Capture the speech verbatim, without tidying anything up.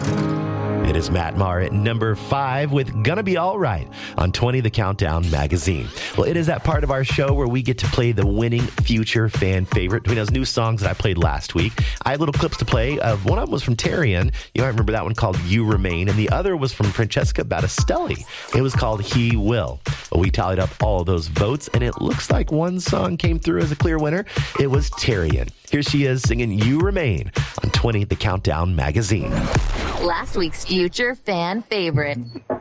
It is Matt Maher at number five with Gonna Be Alright on twenty The Countdown magazine. Well, it is that part of our show where we get to play the winning future fan favorite between those new songs that I played last week. I have little clips to play. Of one of them was from Tarian. You might remember that one called You Remain. And the other was from Francesca Battistelli. It was called He Will. Well, we tallied up all of those votes, and it looks like one song came through as a clear winner. It was Tarian. Here she is singing You Remain on twenty The Countdown magazine. Last week's future fan favorite.